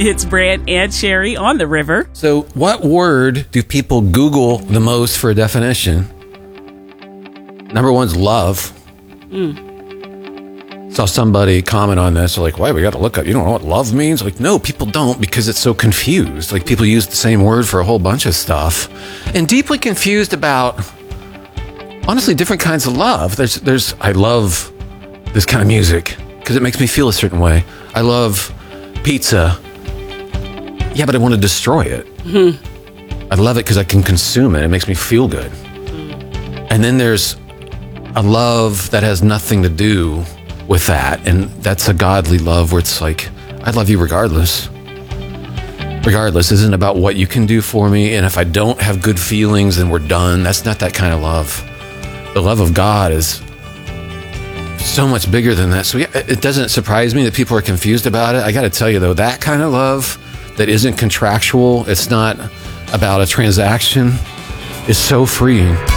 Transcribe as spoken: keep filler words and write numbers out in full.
It's Brant and Sherry on the river. So what word do people Google the most for a definition? Number one's love. Mm. Saw somebody comment on this. They're like, why, we got to look up. You don't know what love means? Like, no, people don't, because it's so confused. Like, people use the same word for a whole bunch of stuff. And deeply confused about, honestly, different kinds of love. There's, there's, I love this kind of music because it makes me feel a certain way. I love pizza. Yeah, but I want to destroy it. Mm-hmm. I love it because I can consume it. It makes me feel good. Mm. And then there's a love that has nothing to do with that. And that's a godly love where it's like, I love you regardless. Regardless, isn't about what you can do for me. And if I don't have good feelings, then we're done. That's not that kind of love. The love of God is so much bigger than that. So yeah, it doesn't surprise me that people are confused about it. I got to tell you though, that kind of love that isn't contractual, it's not about a transaction, is so freeing.